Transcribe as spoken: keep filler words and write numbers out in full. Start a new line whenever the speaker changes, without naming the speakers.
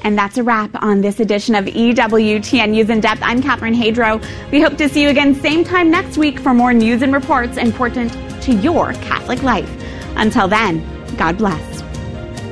And that's a wrap on this edition of E W T N News in Depth. I'm Catherine Hadro. We hope to see you again same time next week for more news and reports important to your Catholic life. Until then, God bless.